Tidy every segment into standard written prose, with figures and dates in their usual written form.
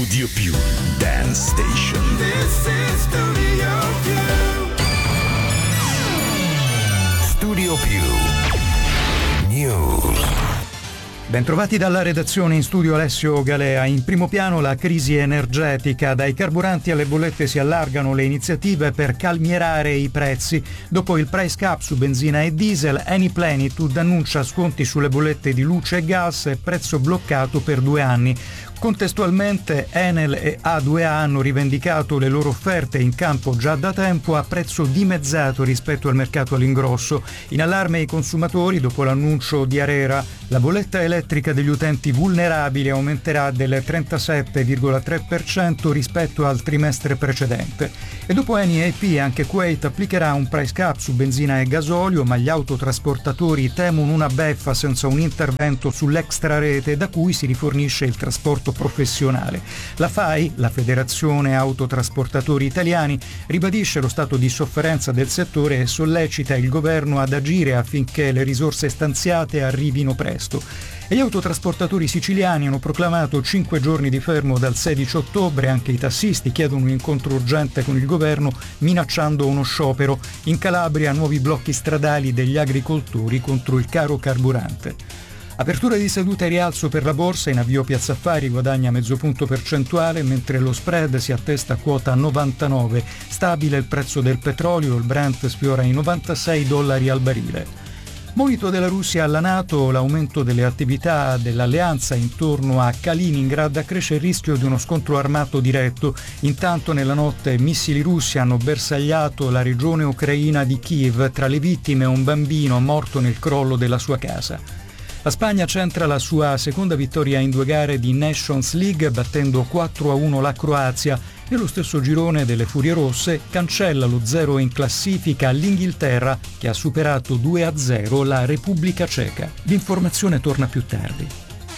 Studio Più Dance Station. This is Studio Più. Studio Più News. Bentrovati dalla redazione, in studio Alessio Galea. In primo piano la crisi energetica. Dai carburanti alle bollette si allargano le iniziative per calmierare i prezzi. Dopo il price cap su benzina e diesel, Eni Plenitude annuncia sconti sulle bollette di luce e gas e prezzo bloccato per 2 anni. Contestualmente Enel e A2A hanno rivendicato le loro offerte in campo già da tempo a prezzo dimezzato rispetto al mercato all'ingrosso. In allarme i consumatori dopo l'annuncio di Arera. La bolletta elettrica degli utenti vulnerabili aumenterà del 37,3% rispetto al trimestre precedente. E dopo Eni e EP anche Kuwait applicherà un price cap su benzina e gasolio, ma gli autotrasportatori temono una beffa senza un intervento sull'extrarete da cui si rifornisce il trasporto professionale. La FAI, la Federazione Autotrasportatori Italiani, ribadisce lo stato di sofferenza del settore e sollecita il governo ad agire affinché le risorse stanziate arrivino presto. E gli autotrasportatori siciliani hanno proclamato 5 giorni di fermo dal 16 ottobre. Anche i tassisti chiedono un incontro urgente con il governo, minacciando uno sciopero. In Calabria nuovi blocchi stradali degli agricoltori contro il caro carburante. Apertura di seduta e rialzo per la borsa. In avvio Piazza Affari guadagna mezzo punto percentuale, mentre lo spread si attesta a quota 99. Stabile il prezzo del petrolio, il Brent sfiora i $96 al barile. Monito della Russia alla NATO, l'aumento delle attività dell'alleanza intorno a Kaliningrad accresce il rischio di uno scontro armato diretto. Intanto nella notte missili russi hanno bersagliato la regione ucraina di Kiev, tra le vittime un bambino morto nel crollo della sua casa. La Spagna centra la sua seconda vittoria in 2 gare di Nations League battendo 4-1 la Croazia. Nello stesso girone delle Furie Rosse cancella lo 0 in classifica l'Inghilterra che ha superato 2-0 la Repubblica Ceca. L'informazione torna più tardi.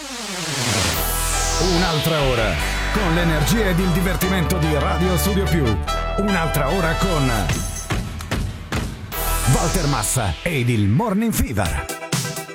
Un'altra ora con l'energia ed il divertimento di Radio Studio Più. Un'altra ora con Walter Massa ed il Morning Fever.